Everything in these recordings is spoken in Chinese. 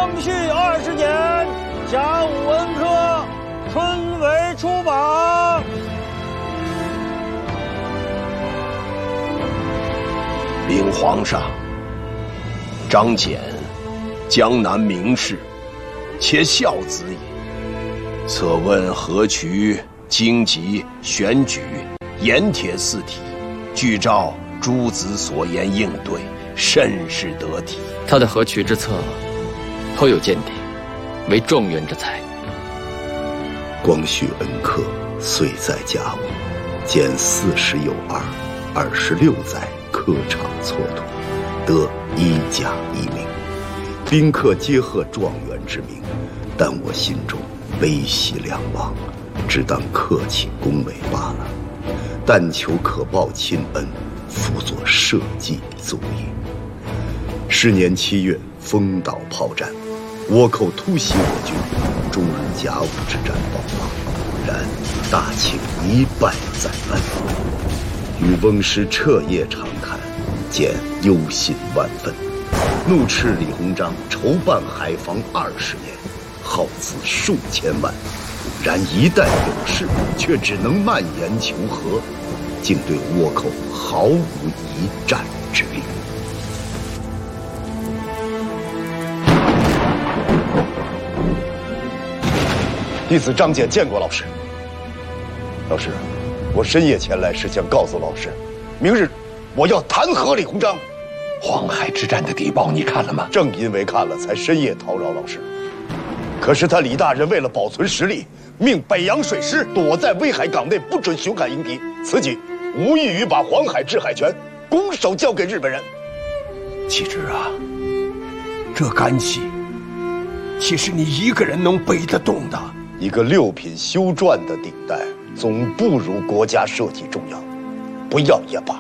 光绪20年甲午文科春闱出榜。 禀皇上，张謇，江南名士，且孝子也。侧问河渠、荆棘、选举、盐铁四体，据照诸子所言应对，甚是得体。 他的河渠之策，颇有见地，为状元之才。 光绪恩科，岁在甲午，减40有2， 26载科场蹉跎，得1甲1名，宾客皆贺状元之名，但我心中悲喜两忘，只当客气恭维罢了。但求可报亲恩，辅佐社稷足矣。是年7月，丰岛炮战，倭寇突袭我军，终日甲午之战爆发，然大清一败再败。与翁师彻夜长谈，见忧心万分，怒斥李鸿章筹办海防20年，耗资数千万，然一旦有事，却只能蔓延求和，竟对倭寇毫无一战之力。 弟子张謇见过老师。老师，我深夜前来是想告诉老师，明日我要弹劾李鸿章。 黄海之战的谍报你看了吗？ 正因为看了，才深夜叨扰老师。可是他李大人为了保存实力，命北洋水师躲在威海港内，不准巡海迎敌。此举无异于把黄海制海权拱手交给日本人。 启之啊，这干系，岂是你一个人能背得动的？ 一个6品修撰的顶戴，总不如国家社稷重要。不要也罢。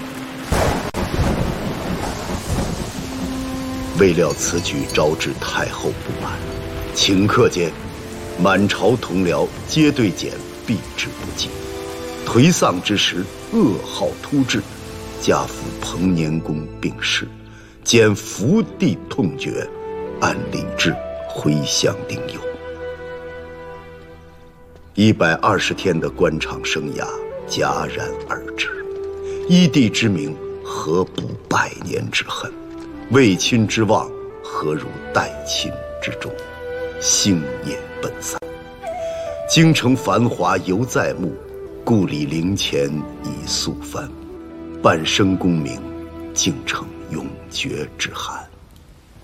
未料此举招致太后不满，顷刻间，满朝同僚皆对简避之不及。颓丧之时，噩耗突至，家父彭年公病逝，简伏地痛绝，按礼制回乡丁忧。120天的官场生涯戛然而止，依帝之名，何补100年之恨？为亲之望，何如待亲之重？星夜奔散，京城繁华犹在目，故里陵前已肃帆。半生功名，竟成永绝之憾。